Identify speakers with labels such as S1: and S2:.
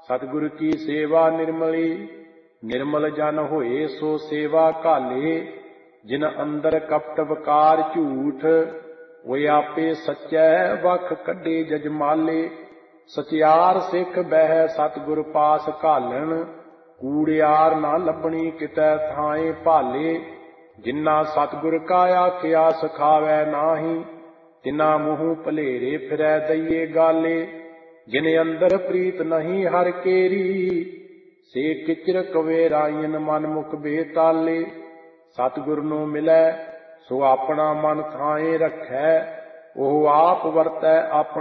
S1: सतगुर की सेवा निर्मली। निर्मल जन होए सो सेवा घाले। जिन अंदर कपट वकार झूठ, वो आपे सच्चै वख कढे जजमाले। सचियार सिख बह सतगुर पास घालन, कूड़ियार ना लभणी कितै थाए भाले। जिन्ना सतगुर का आख्या सखावै नाहीं, तिना मूँह भलेरे फिरै दईए गाले। जिन अंदर प्रीत नहीं हर केरी, से किचर कवेराइन मन मुख बेताले। सतगुर नो मिलै सो अपना मन थाए रखै, ओह आप वरतै अपना